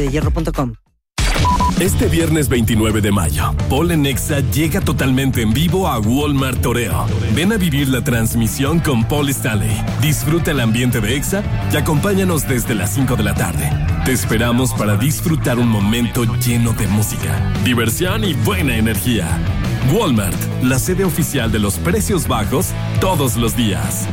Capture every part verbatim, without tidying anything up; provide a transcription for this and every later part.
de hierro punto com. Este viernes veintinueve de mayo, Paul en Exa llega totalmente en vivo a Walmart Toreo. Ven a vivir la transmisión con Paul Stanley. Disfruta el ambiente de Exa y acompáñanos desde las cinco de la tarde. Te esperamos para disfrutar un momento lleno de música, diversión y buena energía. Walmart, la sede oficial de los precios bajos todos los días.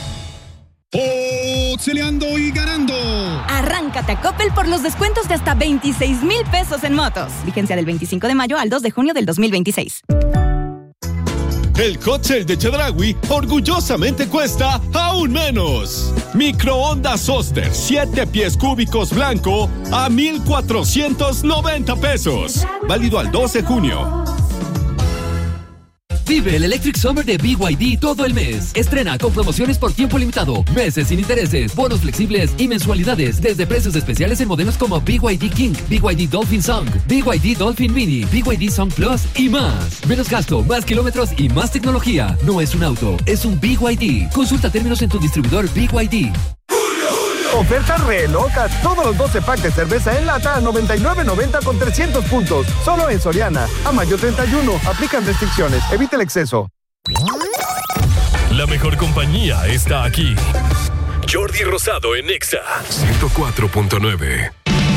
Celeando y ganando. Arráncate a Coppel por los descuentos de hasta veintiséis mil pesos en motos. Vigencia del veinticinco de mayo al dos de junio del dos mil veintiséis. El hot sale de Chedraui orgullosamente cuesta aún menos. Microondas Oster siete pies cúbicos blanco a mil cuatrocientos noventa pesos. Válido al dos de junio. Vive el Electric Summer de B Y D todo el mes. Estrena con promociones por tiempo limitado, meses sin intereses, bonos flexibles y mensualidades desde precios especiales en modelos como B Y D King, B Y D Dolphin Song, B Y D Dolphin Mini, B Y D Song Plus y más. Menos gasto, más kilómetros y más tecnología. No es un auto, es un B Y D. Consulta términos en tu distribuidor B Y D. Ofertas re locas. Todos los doce packs de cerveza en lata a noventa y nueve noventa con trescientos puntos. Solo en Soriana. A mayo treinta y uno. Aplican restricciones. Evita el exceso. La mejor compañía está aquí. Jordi Rosado en Exa ciento cuatro punto nueve.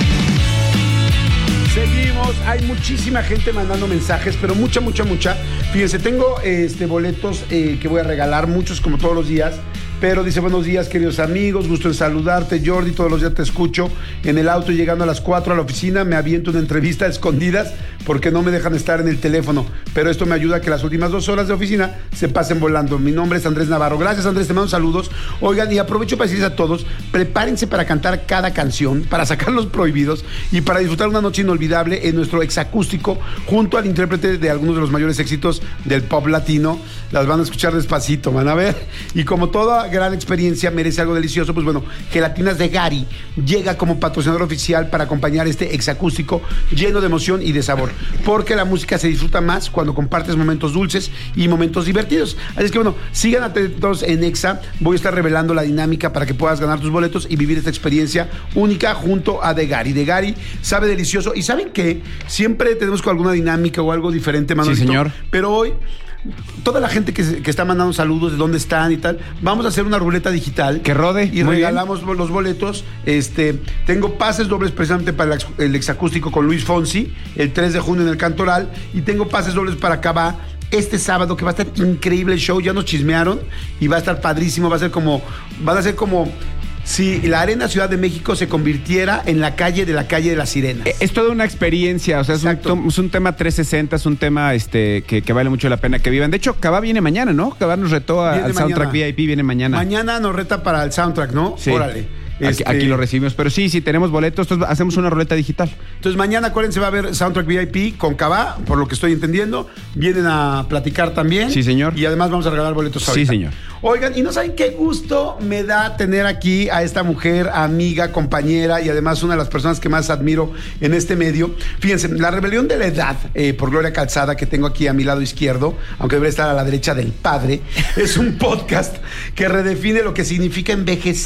Seguimos, hay muchísima gente mandando mensajes, pero mucha, mucha, mucha. Fíjense, tengo este, boletos eh, que voy a regalar, muchos como todos los días. Pero dice, buenos días, queridos amigos, gusto en saludarte, Jordi, todos los días te escucho en el auto llegando a las cuatro a la oficina, me aviento una entrevista a escondidas porque no me dejan estar en el teléfono, pero esto me ayuda a que las últimas dos horas de oficina se pasen volando. Mi nombre es Andrés Navarro. Gracias, Andrés, te mando saludos. Oigan, y aprovecho para decirles a todos, prepárense para cantar cada canción, para sacar los prohibidos y para disfrutar una noche inolvidable en nuestro exacústico junto al intérprete de algunos de los mayores éxitos del pop latino. Las van a escuchar despacito, van a ver. Y como toda gran experiencia merece algo delicioso, pues bueno, Gelatinas de Gary llega como patrocinador oficial para acompañar este exacústico lleno de emoción y de sabor, porque la música se disfruta más cuando compartes momentos dulces y momentos divertidos. Así es que bueno, sigan atentos en Exa, voy a estar revelando la dinámica para que puedas ganar tus boletos y vivir esta experiencia única junto a De Gary. De Gary sabe delicioso y ¿saben qué? Siempre tenemos con alguna dinámica o algo diferente, Manolito. Sí, señor. Pero hoy toda la gente que, que está mandando saludos de dónde están y tal, vamos a hacer una ruleta digital que rode y regalamos bien los boletos. Este, tengo pases dobles precisamente para el, el exacústico con Luis Fonsi el tres de junio en el Cantoral, y tengo pases dobles para Cabá este sábado, que va a estar increíble el show. Ya nos chismearon y va a estar padrísimo. Va a ser como, van a ser como si la Arena Ciudad de México se convirtiera en la calle de la calle de las sirenas. Es toda una experiencia, o sea, es un, es un tema trescientos sesenta, es un tema este que, que vale mucho la pena que vivan. De hecho, Cabá viene mañana, ¿no? Cabá nos retó a, al Soundtrack V I P, viene mañana. Mañana nos reta para el Soundtrack, ¿no? Sí. Órale. Este... Aquí, aquí lo recibimos, pero sí, sí tenemos boletos, entonces hacemos una ruleta digital. Entonces mañana, acuérdense, va a haber Soundtrack V I P con Cabá, por lo que estoy entendiendo. Vienen a platicar también. Sí, señor. Y además vamos a regalar boletos ahorita. Sí, señor. Oigan, y no saben qué gusto me da tener aquí a esta mujer, amiga, compañera y además una de las personas que más admiro en este medio. Fíjense, La Rebelión de la Edad, eh, por Gloria Calzada, que tengo aquí a mi lado izquierdo, aunque debería estar a la derecha del padre, es un podcast que redefine lo que significa envejecer.